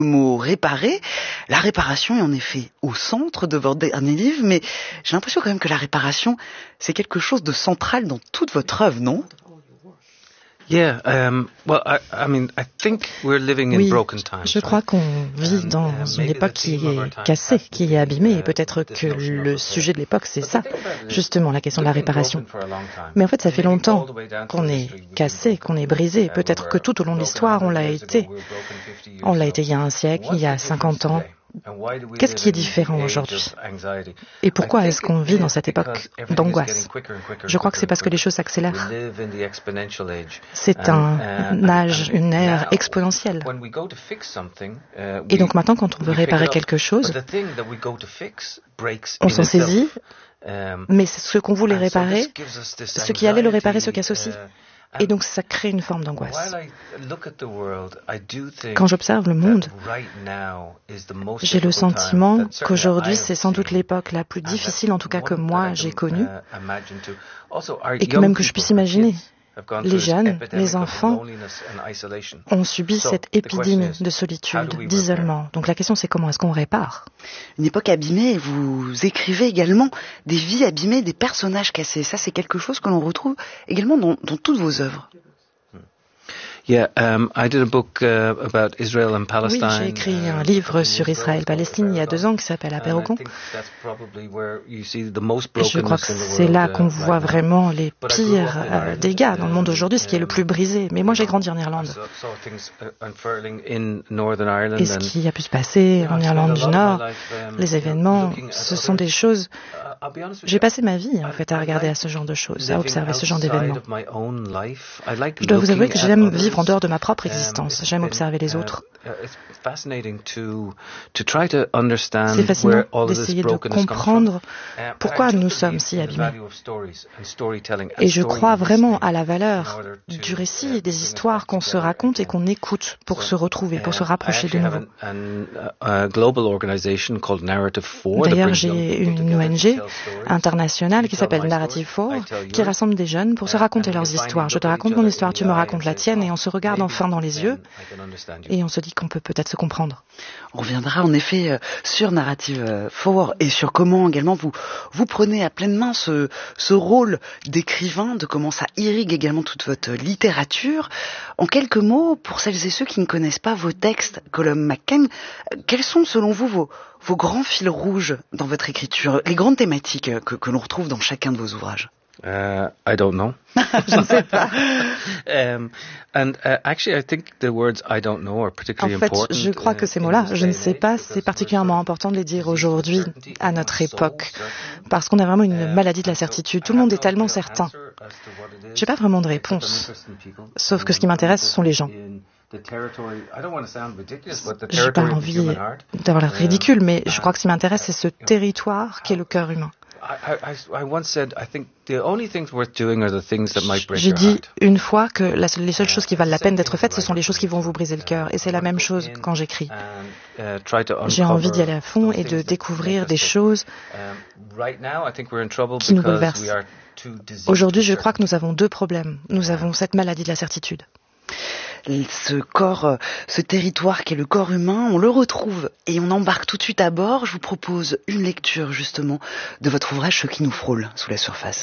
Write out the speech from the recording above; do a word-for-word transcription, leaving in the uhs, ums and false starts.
mot réparer. La réparation est en effet au centre de votre dernier livre, mais j'ai l'impression quand même que la réparation, c'est quelque chose de central dans toute votre œuvre, non? Yeah, um, well, I, I mean, I think we're living in Oui, broken times. je crois qu'on vit dans une époque qui est cassée, qui est abîmée, et peut-être que le sujet de l'époque, c'est ça, justement, la question de la réparation. Mais en fait, ça fait longtemps qu'on est cassé, qu'on est brisé. Peut-être que tout au long de l'histoire, on l'a été. On l'a été il y a un siècle, il y a cinquante ans. Qu'est-ce qui est différent aujourd'hui? Et pourquoi est-ce qu'on vit dans cette époque d'angoisse? Je crois que c'est parce que les choses s'accélèrent. C'est un âge, une ère exponentielle. Et donc maintenant, quand on veut réparer quelque chose, on s'en saisit, mais ce qu'on voulait réparer, ce qui allait le réparer se casse aussi. Et donc ça crée une forme d'angoisse. Quand j'observe le monde, j'ai le sentiment qu'aujourd'hui c'est sans doute l'époque la plus difficile, en tout cas que moi j'ai connue, et que même que je puisse imaginer. Les jeunes, les enfants ont subi cette épidémie de solitude, d'isolement. Donc la question c'est comment est-ce qu'on répare? Une époque abîmée, vous écrivez également des vies abîmées, des personnages cassés. Ça c'est quelque chose que l'on retrouve également dans, dans toutes vos œuvres. Yeah, um, I did a book uh, about Israel and Palestine. Oui, j'ai écrit un livre sur Israël-Palestine il y a deux ans qui s'appelle Apeirogon. Et je crois que c'est là qu'on voit vraiment les pires euh, dégâts dans le monde aujourd'hui, ce qui est le plus brisé. Mais moi, j'ai grandi en Irlande. Et ce qui a pu se passer en Irlande du Nord, les événements, ce sont des choses... J'ai passé ma vie, en fait, à regarder à ce genre de choses, à observer ce genre d'événements. Je dois vous avouer que j'aime vivre en dehors de ma propre existence. J'aime observer les autres. C'est fascinant d'essayer de comprendre pourquoi nous sommes si abîmés. Et je crois vraiment à la valeur du récit et des histoires qu'on se raconte et qu'on écoute pour se retrouver, pour se rapprocher de nouveau. D'ailleurs, j'ai une O N G internationale qui s'appelle Narrative four, qui rassemble des jeunes pour se raconter leurs histoires. Je te raconte mon histoire, tu me racontes la tienne, et on se regarde enfin dans les yeux, et on se dit qu'on peut peut-être se comprendre. On reviendra en effet sur Narrative four et sur comment également vous, vous prenez à pleine main ce, ce rôle d'écrivain, de comment ça irrigue également toute votre littérature. En quelques mots, pour celles et ceux qui ne connaissent pas vos textes, Colum McCann, quels sont selon vous vos, vos grands fils rouges dans votre écriture, les grandes thématiques que, que l'on retrouve dans chacun de vos ouvrages? Uh, I don't know. Je ne sais pas. um, and uh, actually, I think the words "I don't know" are particularly important. En fait, je crois que ces mots-là, je ne sais pas, c'est particulièrement important de les dire aujourd'hui, à notre époque, parce qu'on a vraiment une maladie de la certitude. Tout le monde est tellement certain. J'ai pas vraiment de réponse, sauf que ce qui m'intéresse, ce sont les gens. J'ai pas envie d'avoir l'air ridicule, mais je crois que ce qui m'intéresse, c'est ce territoire qu'est le cœur humain. J'ai dit une fois que la, les seules choses qui valent la peine d'être faites, ce sont les choses qui vont vous briser le cœur. Et c'est la même chose quand j'écris. J'ai envie d'y aller à fond et de découvrir des choses qui nous bouleversent. Aujourd'hui, je crois que nous avons deux problèmes. Nous avons cette maladie de la certitude. Ce corps, ce territoire qui est le corps humain, on le retrouve et on embarque tout de suite à bord. Je vous propose une lecture justement de votre ouvrage « Ce qui nous frôle sous la surface ».